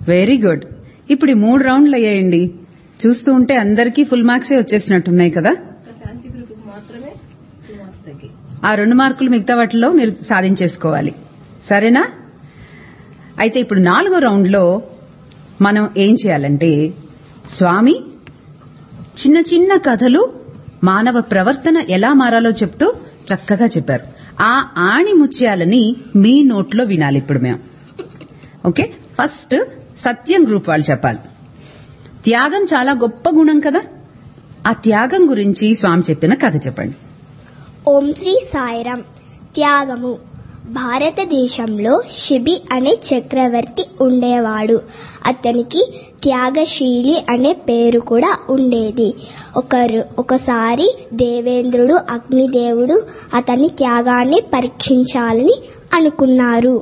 Very good. ఇప్పుడు ఈ 3 రౌండ్లు అయ్యాయండి. చూస్తూ ఉంటే అందరికీ ఫుల్ మార్క్సే వచ్చేసినట్టున్నాయి కదా. ఆ 2 మార్కులు మిగతా వాటిలో మీరు సాధించేసుకోవాలి. సరేనా? అయితే ఇప్పుడు 4వ రౌండ్లో మనం ఏం చేయాలంటే, స్వామి చిన్న చిన్న కథలు మానవ ప్రవర్తన ఎలా మారాలో చెప్తూ చక్కగా చెప్పారు. ఆ ఆణి ముత్యాలని మీ నోట్లో వినాలి ఇప్పుడు మేము. ఓకే, ఫస్ట్ సత్యం గ్రూప్ వాళ్ళు చెప్పాలి. త్యాగం చాలా గొప్ప గుణం కదా, ఆ త్యాగం గురించి స్వామి చెప్పిన కథ చెప్పండి. ఓం శ్రీ సాయిరాం. త్యాగము. భారతదేశంలో శిబి అనే చక్రవర్తి ఉండేవాడు. అతనికి త్యాగశీలి అనే పేరు కూడా ఉండేది. ఒకసారి దేవేంద్రుడు, అగ్నిదేవుడు అతని త్యాగాన్ని పరీక్షించాలని అనుకున్నారు.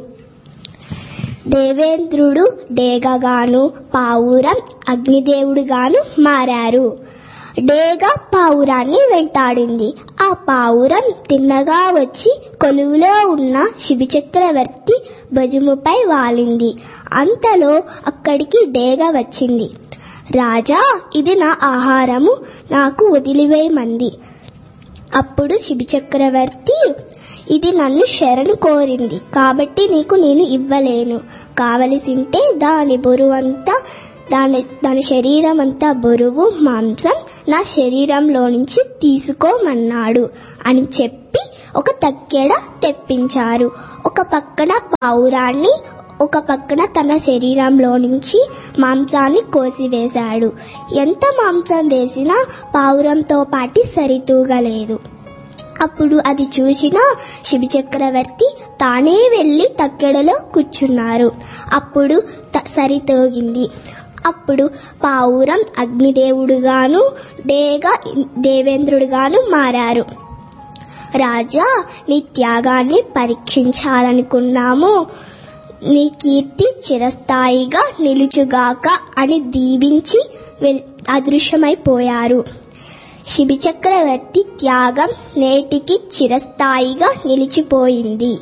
దేవేంద్రుడు డేగగాను, పావురం అగ్నిదేవుడుగాను మారారు. డేగ పావురాన్ని వెంటాడింది. ఆ పావురం తిన్నగా వచ్చి కొలువులో ఉన్న శిబి చక్రవర్తి భుజముపై వాలింది. అంతలో అక్కడికి డేగ వచ్చింది. రాజా, ఇది నా ఆహారము, నాకు వదిలివేయమంది. అప్పుడు శిబి చక్రవర్తి, ఇది నన్ను శరణు కోరింది కాబట్టి నీకు నేను ఇవ్వలేను. కావలసింటే దాని బరువంతా దాని శరీరం అంతా బరువు మాంసం నా శరీరంలో నుంచి తీసుకోమన్నాడు అని చెప్పి ఒక తక్కెడ తెప్పించారు. ఒక పక్కన పావురాన్ని, ఒక పక్కన తన శరీరంలో నుంచి మాంసాన్ని కోసివేశాడు. ఎంత మాంసం వేసినా పావురంతో పాటి సరితూగలేదు. అప్పుడు అది చూసిన శిబి చక్రవర్తి తానే వెళ్లి తక్కెడలో కూర్చున్నారు. అప్పుడు సరితూగింది. అప్పుడు పావురం అగ్నిదేవుడుగాను, డేగ దేవేంద్రుడుగాను మారారు. రాజా, నీ త్యాగాన్ని పరీక్షించాలనుకున్నాము. నీ కీర్తి చిరస్థాయిగా నిలుచుగాక అని దీవించి అదృశ్యమైపోయారు. శిబి చక్రవర్తి త్యాగం నేటికి చిరస్థాయిగా నిలిచిపోయింది.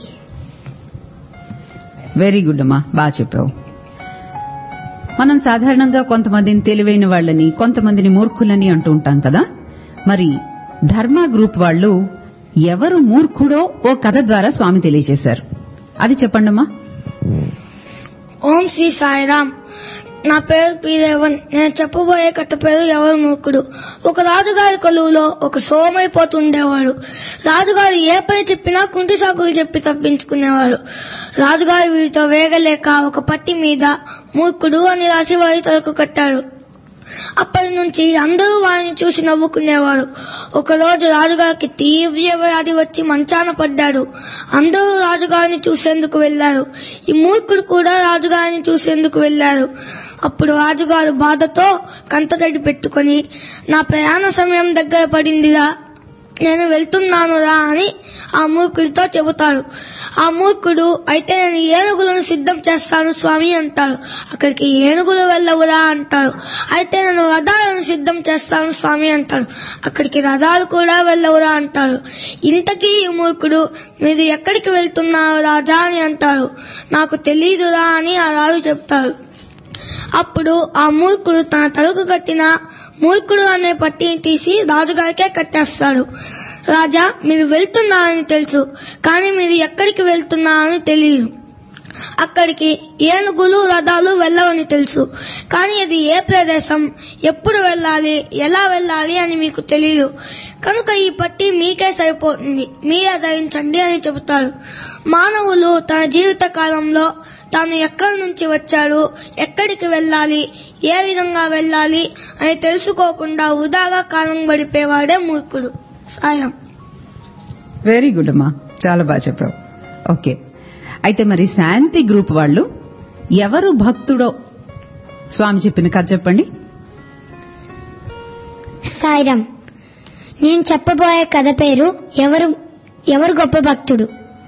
వెరీ గుడ్ అమ్మా, బాగా చెప్పావు. మనం సాధారణంగా కొంతమందిని తెలివైన వాళ్ళని, కొంతమందిని మూర్ఖులని అంటూ ఉంటాం కదా. మరి ధర్మ గ్రూప్ వాళ్ళు ఎవరు మూర్ఖుడో ఓ కథ ద్వారా స్వామి తెలియజేశారు. అది చెప్పండమ్మా. ఓం శ్రీ సాయిరాం. నా పేరు పీరేవన్. నేను చెప్పబోయే కథ పేరు ఎవరు మూర్ఖుడు. ఒక రాజుగారి కొలువులో ఒక సోమైపోతుండేవాడు. రాజుగారు ఏ పని చెప్పినా కుంటి సాకులు చెప్పి తప్పించుకునేవాడు. రాజుగారు వీరితో వేగలేక ఒక పట్టి మీద మూర్ఖుడు అని రాసి వారి తలకు కట్టాడు. అప్పటి నుంచి అందరూ వారిని చూసి నవ్వుకునేవారు. ఒకరోజు రాజుగారికి తీవ్ర వ్యాధి వచ్చి మంచాన పడ్డాడు. అందరూ రాజుగారిని చూసేందుకు వెళ్లారు. ఈ మూర్ఖుడు కూడా రాజుగారిని చూసేందుకు వెళ్లారు. అప్పుడు రాజుగారు బాధతో కంటతడి పెట్టుకుని, నా ప్రయాణ సమయం దగ్గర పడిందిరా, నేను వెళ్తున్నానురా అని ఆ మూర్ఖుడితో చెబుతాడు. ఆ మూర్ఖుడు, అయితే నేను ఏనుగులను సిద్ధం చేస్తాను స్వామి అంటాడు. అక్కడికి ఏనుగులు వెళ్ళవురా అంటాడు. అయితే నేను రథాలను సిద్ధం చేస్తాను స్వామి అంటాడు. అక్కడికి రథాలు కూడా వెళ్ళవురా అంటాడు. ఇంతకీ ఈ మూర్ఖుడు, మీరు ఎక్కడికి వెళ్తున్నారు రాజా అని అంటాడు. నాకు తెలీదురా అని ఆ రాజు చెప్తాడు. అప్పుడు ఆ మూర్ఖుడు తన తలకు కట్టిన మూర్ఖుడు అనే పట్టిని తీసి రాజుగారికే కట్టేస్తాడు. రాజా, మీరు వెళ్తున్నారని తెలుసు, కానీ మీరు ఎక్కడికి వెళ్తున్నారని తెలియదు. అక్కడికి ఏనుగులు రథాలు వెళ్ళవని తెలుసు, కానీ అది ఏ ప్రదేశం, ఎప్పుడు వెళ్ళాలి, ఎలా వెళ్ళాలి అని మీకు తెలియదు. కనుక ఈ పట్టి మీకే సరిపోతుంది, మీరే ధరించండి అని చెబుతాడు. మానవులు తన జీవిత కాలంలో తాను ఎక్కడి నుంచి వచ్చాడు, ఎక్కడికి వెళ్ళాలి, ఏ విధంగా వెళ్ళాలి అని తెలుసుకోకుండా వృధాగా కాలం గడిపేవాడే మూర్ఖుడు. సాయం. వెరీ గుడ్ అమ్మా, చాలా బాగా చెప్పావు. ఓకే, అయితే మరి శాంతి గ్రూప్ వాళ్ళు ఎవరు భక్తుడో స్వామి చెప్పిన కథ చెప్పండి. సాయిరాం. నేను చెప్పబోయే కథ పేరు ఎవరు గొప్ప భక్తుడు.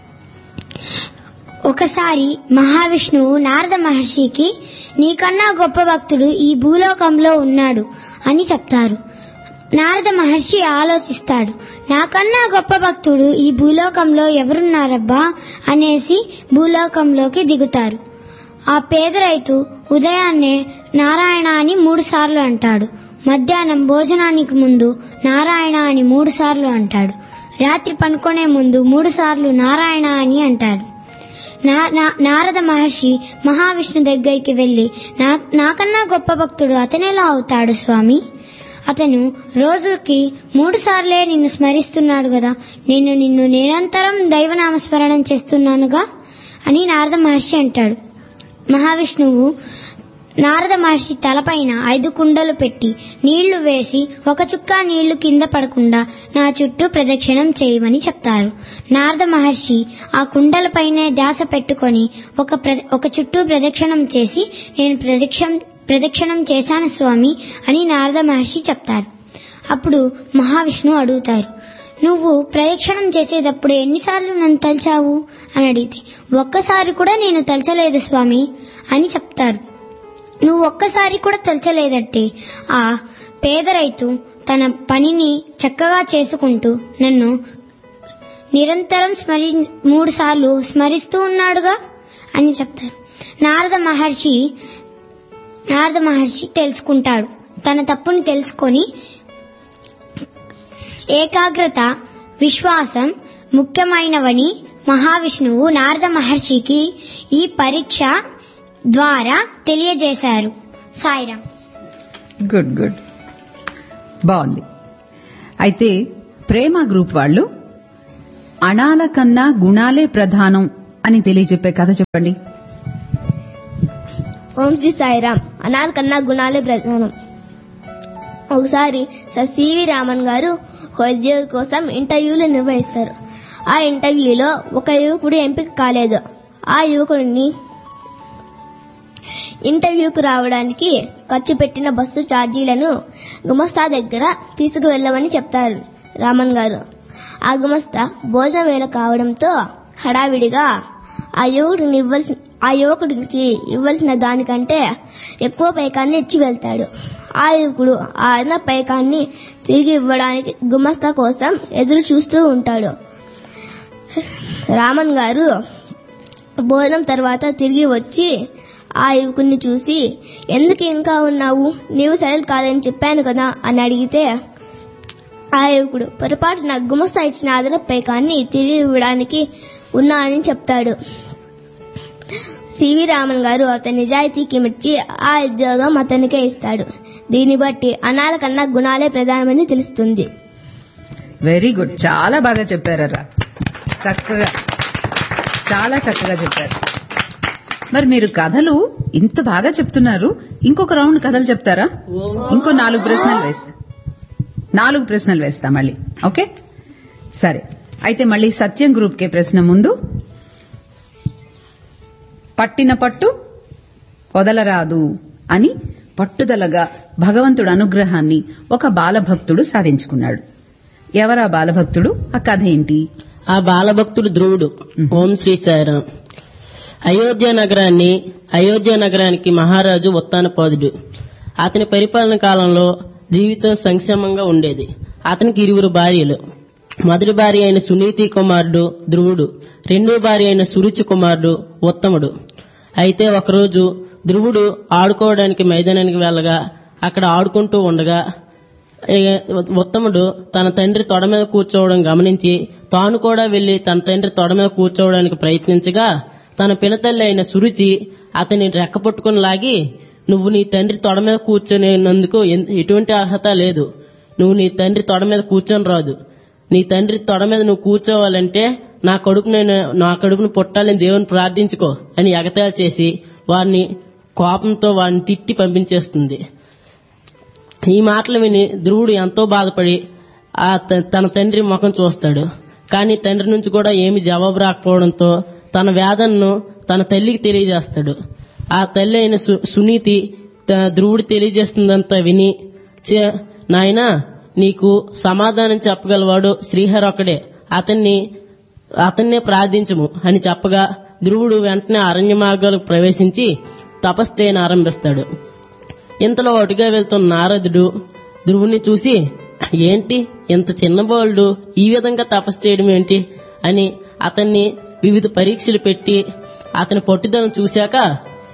ఒకసారి మహావిష్ణువు నారద మహర్షికి, నీకన్నా గొప్ప భక్తుడు ఈ భూలోకంలో ఉన్నాడు అని చెప్తారు. నారద మహర్షి ఆలోచిస్తాడు. నాకన్నా గొప్ప భక్తుడు ఈ భూలోకంలో ఎవరున్నారబ్బా అనేసి భూలోకంలోకి దిగుతారు. ఆ పేద రైతు ఉదయాన్నే నారాయణ అని 3 సార్లు అంటాడు. మధ్యాహ్నం భోజనానికి ముందు నారాయణ అని 3 సార్లు అంటాడు. రాత్రి పనుకునే ముందు 3 సార్లు నారాయణ అని అంటాడు. నారద మహర్షి మహావిష్ణు దగ్గరికి వెళ్లి, నాకన్నా గొప్ప భక్తుడు అతనెలా అవుతాడు స్వామి? అతను రోజుకి 3 సార్లే నిన్ను స్మరిస్తున్నాడు కదా, నేను నిన్ను నిరంతరం దైవనామస్మరణం చేస్తున్నానుగా అని నారద మహర్షి అంటాడు. మహావిష్ణువు నారద మహర్షి తలపైన 5 కుండలు పెట్టి నీళ్లు వేసి ఒక చుక్క నీళ్లు కింద పడకుండా నా చుట్టూ ప్రదక్షిణం చేయమని చెప్తారు. నారద మహర్షి ఆ కుండలపైనే ధ్యాస పెట్టుకొని ఒక చుట్టూ ప్రదక్షిణం చేసి, నేను ప్రదక్షిణం చేశాను స్వామి అని నారద మహర్షి చెప్తారు. అప్పుడు మహావిష్ణువు అడుగుతారు, నువ్వు ప్రదక్షిణం చేసేటప్పుడు ఎన్నిసార్లు నన్ను తలిచావు అని అడిగితే, ఒక్కసారి కూడా నేను తలచలేదు స్వామి అని చెప్తారు. నువ్వు ఒక్కసారి కూడా తలచలేదంటే ఆ పేద రైతు తన పనిని చక్కగా చేసుకుంటూ నన్ను నిరంతరం 3 సార్లు స్మరిస్తూ ఉన్నాడుగా అని చెప్తారు. నారద మహర్షి తెలుసుకుంటాడు. తన తప్పుని తెలుసుకొని ఏకాగ్రత, విశ్వాసం ముఖ్యమైనవని మహావిష్ణువు నారద మహర్షికి ఈ పరీక్ష ద్వారా తెలియజేశారు. సాయిరామ్. గుడ్ గుడ్, బాగుంది. అయితే ప్రేమ గ్రూప్ వాళ్ళు అణాల కన్నా గుణాలే ప్రధానం అని తెలియజెప్పే కథ చెప్పండి. ఓం శ్రీ సాయిరామ్. అణాల కన్నా గుణాలే ప్రధానం. ఒకసారి సర్ సివి రామన్ గారు ఉద్యోగం కోసం ఇంటర్వ్యూలు నిర్వహిస్తారు. ఆ ఇంటర్వ్యూలో ఒక యువకుడు ఎంపిక కాలేదు. ఆ యువకుడిని ఇంటర్వ్యూకు రావడానికి ఖర్చు పెట్టిన బస్సు ఛార్జీలను గుమస్తా దగ్గర తీసుకువెళ్ళమని చెప్తారు రామన్ గారు. ఆ గుమస్తా భోజన వేళ కావడంతో హడావిడిగా ఆ యువకుడికి ఇవ్వాల్సిన దానికంటే ఎక్కువ పైకాన్ని ఇచ్చి వెళ్తాడు. ఆ యువకుడు ఆ అదన పైకాన్ని తిరిగి ఇవ్వడానికి గుమస్తా కోసం ఎదురు చూస్తూ ఉంటాడు. రామన్ గారు భోజనం తర్వాత తిరిగి వచ్చి ఆ యువకుడిని చూసి, ఎందుకు ఇంకా ఉన్నావు, నీవు సరైన కాదని చెప్పాను కదా అని అడిగితే, ఆ యువకుడు పొరపాటున గుమస్తా ఇచ్చిన అదనపు పైకాన్ని తిరిగి ఇవ్వడానికి ఉన్నా అని చెప్తాడు. సివి రామన్ గారు అతని నిజాయితీకి మెచ్చి ఆ ఉద్యోగం అతనికే ఇస్తాడు. దీన్ని బట్టి అణాల కన్నా గుణాలే ప్రధానమని తెలుస్తుంది. వెరీ గుడ్, చాలా బాగా చెప్పారా, చక్కగా, చాలా చక్కగా చెప్పారు. మరి మీరు కథలు ఇంత బాగా చెప్తున్నారు, ఇంకొక రౌండ్ కథలు చెప్తారా? ఇంకో 4 ప్రశ్నలు వేస్తా మళ్ళీ. ఓకే, సరే. అయితే మళ్ళీ సత్యం గ్రూప్ కే ప్రశ్న ముందు. పట్టిన పట్టు వదలరాదు అని పట్టుదలగా భగవంతుడు అనుగ్రహాన్ని ఒక బాలభక్తుడు సాధించుకున్నాడు. ఎవరా బాలభక్తుడు, ఆ కథ ఏంటి? ఆ బాలభక్తుడు ధ్రువుడు. ఓం శ్రీ సాయిరామ్. అయోధ్య నగరానికి మహారాజు ఉత్తానపాదుడు. అతని పరిపాలన కాలంలో జీవితం సంక్షేమంగా ఉండేది. అతనికి 2 భార్యలు. మొదటి భార్య అయిన సునీతి కుమారుడు ధ్రువుడు, రెండో భార్య అయిన సురుచి కుమారుడు ఉత్తముడు. అయితే ఒకరోజు ధ్రువుడు ఆడుకోవడానికి మైదానానికి వెళ్ళగా అక్కడ ఆడుకుంటూ ఉండగా ఉత్తముడు తన తండ్రి తొడ మీద కూర్చోవడం గమనించి తాను కూడా వెళ్లి తన తండ్రి తొడ మీద కూర్చోవడానికి ప్రయత్నించగా తన పినతల్లి అయిన సురుచి అతని రెక్కపట్టుకుని లాగి, నువ్వు నీ తండ్రి తొడ మీద కూర్చొనేందుకు ఎటువంటి అర్హత లేదు, నువ్వు నీ తండ్రి తొడ మీద కూర్చొని రాదు, నీ తండ్రి తొడ మీద నువ్వు కూర్చోవాలంటే నా కడుపును పుట్టాలని దేవుని ప్రార్థించుకో అని ఎగతాళి చేసి వారిని కోపంతో వారిని తిట్టి పంపించేస్తుంది. ఈ మాటలు విని ధ్రువుడు ఎంతో బాధపడి తన తండ్రి ముఖం చూస్తాడు. కానీ తండ్రి నుంచి కూడా ఏమి జవాబు రాకపోవడంతో తన వేదనను తన తల్లికి తెలియజేస్తాడు. ఆ తల్లి అయిన సునీతి ధ్రువుడు తెలియజేస్తుందంతా విని, నాయనా, నీకు సమాధానం చెప్పగలవాడు శ్రీహరి ఒక్కడే, అతన్నే ప్రార్థించము అని చెప్పగా ధ్రువుడు వెంటనే అరణ్య మార్గాలకు ప్రవేశించి తపస్సు చేయని ఆరంభిస్తాడు. ఇంతలో అటుగా వెళ్తున్న నారదుడు ధ్రువుని చూసి, ఏంటి ఇంత చిన్న బాలుడు ఈ విధంగా తపస్సు చేయడం ఏంటి అని అతన్ని వివిధ పరీక్షలు పెట్టి అతని పట్టుదలను చూశాక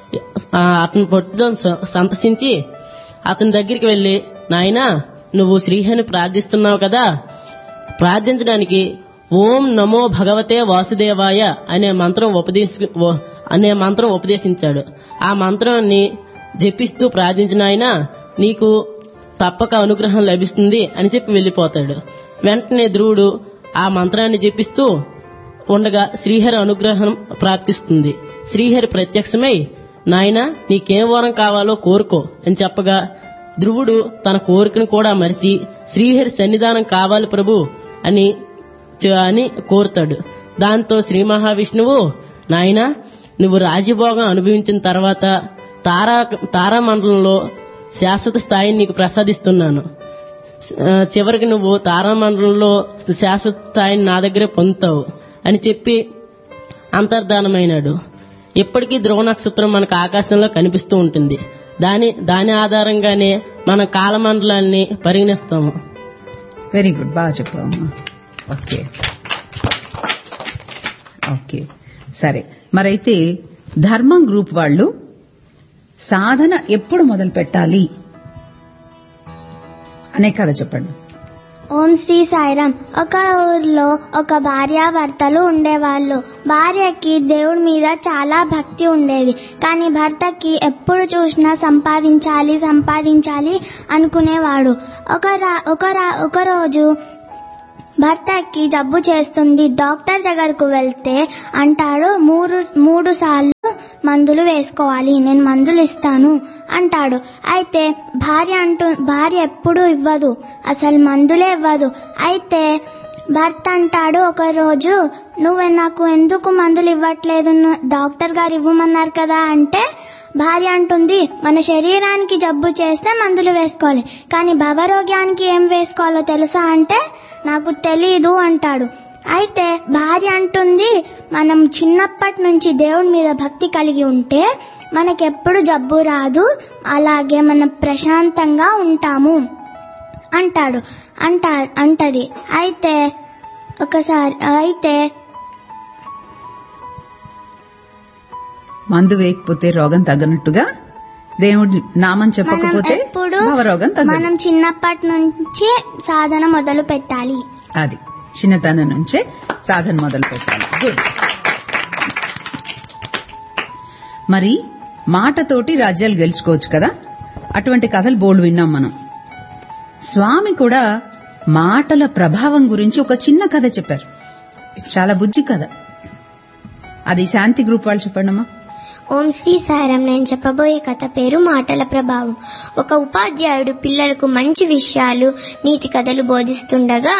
అతని పట్టుదలను సంతసించి అతని దగ్గరికి వెళ్లి, నాయనా నువ్వు శ్రీహరిని ప్రార్థిస్తున్నావు కదా, ప్రార్థించడానికి ఓం నమో భగవతే వాసుదేవాయ అనే మంత్రం ఉపదేశించాడు. ఆ మంత్రాన్ని జపిస్తూ ప్రార్థించిన ఆయన నీకు తప్పక అనుగ్రహం లభిస్తుంది అని చెప్పి వెళ్లిపోతాడు. వెంటనే ధ్రువుడు ఆ మంత్రాన్ని జపిస్తూ ఉండగా శ్రీహరి అనుగ్రహం ప్రాప్తిస్తుంది. శ్రీహరి ప్రత్యక్షమై, నాయనా నీకేం వరం కావాలో కోరుకో అని చెప్పగా ధ్రువుడు తన కోరికను కూడా మరిచి శ్రీహరి సన్నిధానం కావాలి ప్రభు అని కోరుతాడు. దాంతో శ్రీ మహావిష్ణువు, నాయనా నువ్వు రాజ్యభోగం అనుభవించిన తర్వాత తారామండలంలో శాశ్వత స్థాయిని నీకు ప్రసాదిస్తున్నాను. చివరికి నువ్వు తారామండలంలో శాశ్వత స్థాయిని నా దగ్గరే పొందుతావు అని చెప్పి అంతర్ధానమైనాడు. ఇప్పటికీ ధ్రువ నక్షత్రం మనకు ఆకాశంలో కనిపిస్తూ ఉంటుంది. దాని ఆధారంగానే మన కాలమండలాన్ని పరిగణిస్తాము. వెరీ గుడ్, బాగా చెప్పాము. ఓకే ఓకే సరే. మరైతే ధర్మం గ్రూప్ వాళ్ళు సాధన ఎప్పుడు మొదలు పెట్టాలి అనే కథ చెప్పండి. ఓం శ్రీ సాయిరామ్. ఒక ఊర్లో ఒక భార్యాభర్తలు ఉండేవాళ్ళు. భార్యకి దేవుడి మీద చాలా భక్తి ఉండేది. కానీ భర్తకి ఎప్పుడు చూసినా సంపాదించాలి అనుకునేవాడు. ఒక రోజు భర్తకి జబ్బు చేస్తుంది. డాక్టర్ దగ్గరకు వెళ్తే అంటాడు, 3 సార్లు మందులు వేసుకోవాలి, నేను మందులు ఇస్తాను అంటాడు. అయితే భార్య ఎప్పుడు ఇవ్వదు, అసలు మందులే ఇవ్వదు. అయితే భర్త అంటాడు ఒక రోజు, నువ్వు నాకు ఎందుకు మందులు ఇవ్వట్లేదు, డాక్టర్ గారు ఇవ్వమన్నారు కదా అంటే భార్య అంటుంది, మన శరీరానికి జబ్బు చేస్తే మందులు వేసుకోవాలి, కానీ భవరోగ్యానికి ఏం వేసుకోవాలో తెలుసా అంటే నాకు తెలీదు అంటాడు. అయితే భార్య అంటుంది, మనం చిన్నప్పటి నుంచి దేవుడి మీద భక్తి కలిగి ఉంటే మనకెప్పుడు జబ్బు రాదు, అలాగే మనం ప్రశాంతంగా ఉంటాము అంటది. అయితే మందు వేయకపోతే రోగం తగ్గనట్టుగా దేవుడి నామం చెప్పకపోతే రోగం తగ్గదు. మనం చిన్నప్పటి నుంచి సాధన మొదలు పెట్టాలి. అది చిన్నతనం నుంచే సాధన మొదలు పెట్టాలి. గుడ్. మరి మాటతోటి రాజ్యాలు గెలుచుకోవచ్చు కదా, అటువంటి కథలు బోల్డ్ విన్నాం మనం. స్వామి కూడా మాటల ప్రభావం గురించి ఒక చిన్న కథ చెప్పారు, చాలా బుజ్జి కథ. అది శాంతి గ్రూప్ వాళ్ళు చెప్పండమ్మా. ఓం శ్రీ సాయిరామ్. నేను చెప్పబోయే కథ పేరు మాటల ప్రభావం. ఒక ఉపాధ్యాయుడు పిల్లలకు మంచి విషయాలు, నీతి కథలు బోధిస్తుండగా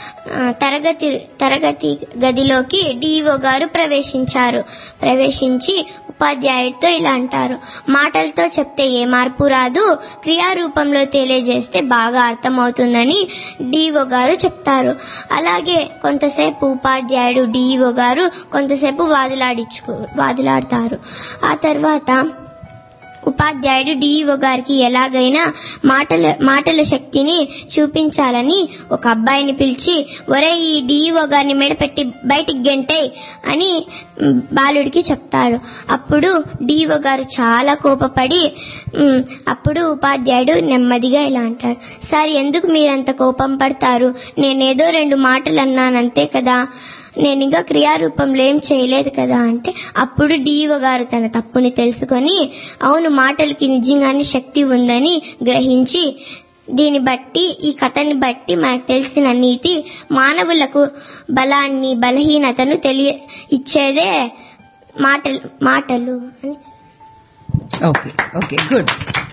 తరగతి గదిలోకి డిఓ గారు ప్రవేశించి ఉపాధ్యాయుడితో ఇలా అంటారు, మాటలతో చెప్తే ఏ మార్పు రాదు, క్రియారూపంలో తెలియజేస్తే బాగా అర్థమవుతుందని డిఓ గారు చెప్తారు. అలాగే కొంతసేపు ఉపాధ్యాయుడు డిఓ గారు కొంతసేపు వాదులాడతారు. ఆ తర్వాత ఉపాధ్యాయుడు డిఈఓ గారికి ఎలాగైనా మాటల శక్తిని చూపించాలని ఒక అబ్బాయిని పిలిచి, ఒరే ఈ డిఈఓ గారిని మెడపెట్టి బయటికి గెంటేయ్ అని బాలుడికి చెప్తాడు. అప్పుడు డిఈఓ గారు చాలా కోపపడి, అప్పుడు ఉపాధ్యాయుడు నెమ్మదిగా ఇలా అంటాడు, సార్ ఎందుకు మీరంత కోపం పడతారు, నేనేదో 2 మాటలు అన్నానంతే కదా, నేను ఇంకా క్రియారూపంలో ఏం చేయలేదు కదా అంటే అప్పుడు డిఈఓ గారు తన తప్పుని తెలుసుకొని, అవును మాటలకి నిజంగానే శక్తి ఉందని గ్రహించి, దీన్ని బట్టి ఈ కథని బట్టి మనకు తెలిసిన నీతి, మానవులకు బలాన్ని బలహీనతను ఇచ్చేదే మాటలు అని. Okay okay good.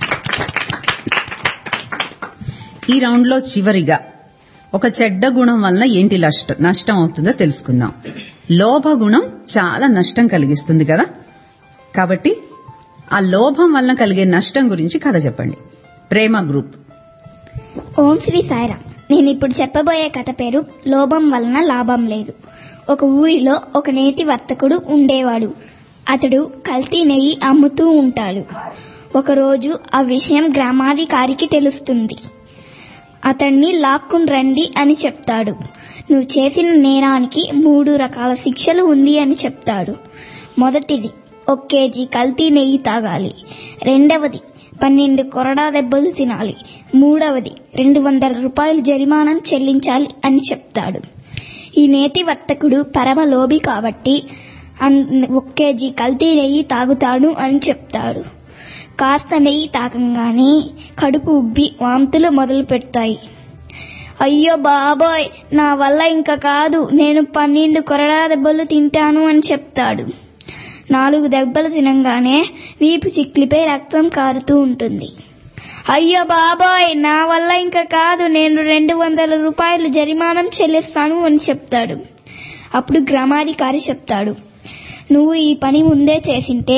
ఈ రౌండ్ లో చివరిగా ఒక చెడ్డ గుణం వల్ల ఏంటి నష్టం అవుతుందో తెలుసుకుందాం. లోభ గుణం చాలా నష్టం కలిగిస్తుంది కదా, కాబట్టి ఆ లోభం వల్ల కలిగే నష్టం గురించి కథ చెప్పండి. ప్రేమ గ్రూప్. ఓం శ్రీ సాయిరామ్. నేను ఇప్పుడు చెప్పబోయే కథ పేరు లోభం వలన లాభం లేదు. ఒక ఊరిలో ఒక నేతి వర్తకుడు ఉండేవాడు. అతడు కల్తీ నెయ్యి అమ్ముతూ ఉంటాడు. ఒకరోజు ఆ విషయం గ్రామాధికారికి తెలుస్తుంది. అతన్ని లాక్కుని రండి అని చెప్తాడు. నువ్వు చేసిన నేరానికి 3 రకాల శిక్షలు ఉంది అని చెప్తాడు. మొదటిది, 1 కేజీ కల్తీ నెయ్యి తాగాలి. రెండవది 12 కొరడా దెబ్బలు తినాలి. మూడవది 200 రూపాయలు జరిమానం చెల్లించాలి అని చెప్తాడు. ఈ నేతి వర్తకుడు పరమ లోభి కాబట్టి 1 కేజీ కల్తీ నెయ్యి తాగుతాడు అని చెప్తాడు. కాస్త నెయ్యి తాగంగానే కడుపు ఉబ్బి వాంతులు మొదలు పెడతాయి. అయ్యో బాబోయ్, నా వల్ల ఇంకా కాదు, నేను 12 కొరడా దెబ్బలు తింటాను అని చెప్తాడు. 4 దెబ్బలు తినంగానే వీపు చిక్లిపై రక్తం కారుతూ ఉంటుంది. అయ్యో బాబోయ్, నా వల్ల ఇంకా కాదు, నేను 200 రూపాయలు జరిమానం చెల్లిస్తాను అని చెప్తాడు. అప్పుడు గ్రామాధికారి చెప్తాడు, నువ్వు ఈ పని ముందే చేసింటే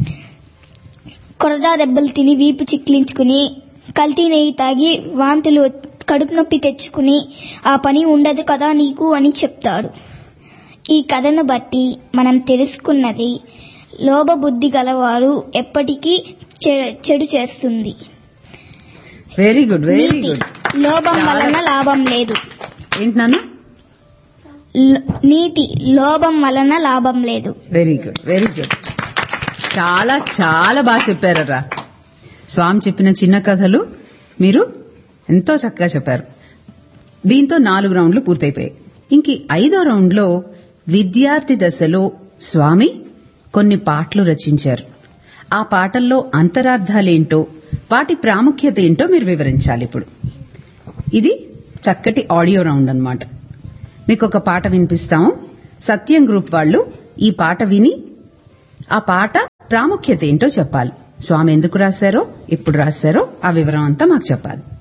కొరడా దెబ్బలు తిని వీపు చిక్లించుకుని కల్తీ నెయ్యి తాగి వాంతులు కడుపు నొప్పి తెచ్చుకుని ఆ పని ఉండదు కదా నీకు అని చెప్తాడు. ఈ కథను బట్టి మనం తెలుసుకున్నది, లోభబుద్ధి గలవారు ఎప్పటికీ చెడు చేస్తుంది. Very good, very good. లోభం వలన లాభం లేదు. ఏంటి నాన్న? నీతి, లోభం వలన లాభం లేదు. Very good, very good. చాలా చాలా బాగా చెప్పారరా. స్వామి చెప్పిన చిన్న కథలు మీరు ఎంతో చక్కగా చెప్పారు. దీంతో 4 రౌండ్లు పూర్తయిపోయాయి. ఇంక 5వ రౌండ్లో విద్యార్థి దశలో స్వామి కొన్ని పాటలు రచించారు. ఆ పాటల్లో అంతరార్థాలేంటో, వాటి ప్రాముఖ్యత ఏంటో మీరు వివరించాలి. ఇప్పుడు ఇది చక్కటి ఆడియో రౌండ్ అన్నమాట. మీకు ఒక పాట వినిపిస్తాము. సత్యం గ్రూప్ వాళ్ళు ఈ పాట విని ఆ పాట ప్రాముఖ్యత ఏంటో చెప్పాలి. స్వామి ఎందుకు రాశారో, ఎప్పుడు రాశారో ఆ వివరం అంతా మాకు చెప్పాలి.